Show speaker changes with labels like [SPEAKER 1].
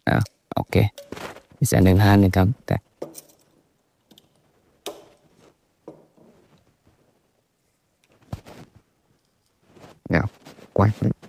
[SPEAKER 1] Oke, bisa dengan nih Kang. Teh. Ya, quay.